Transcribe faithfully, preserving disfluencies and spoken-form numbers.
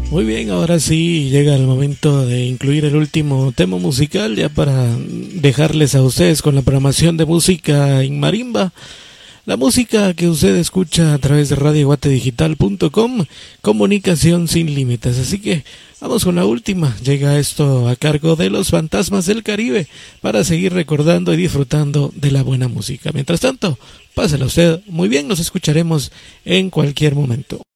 Muy bien, ahora sí llega el momento de incluir el último tema musical ya para dejarles a ustedes con la programación de música en marimba. La música que usted escucha a través de radio guate digital punto com, comunicación sin límites. Así que vamos con la última. Llega esto a cargo de los Fantasmas del Caribe para seguir recordando y disfrutando de la buena música. Mientras tanto, pásela usted muy bien, nos escucharemos en cualquier momento.